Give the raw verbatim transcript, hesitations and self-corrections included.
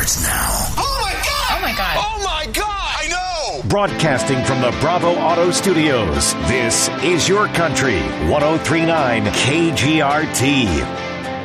starts now. Oh, my God! Oh, my God. Oh, my God! I know! Broadcasting from the Bravo Auto Studios, this is Your Country, one oh three point nine K G R T.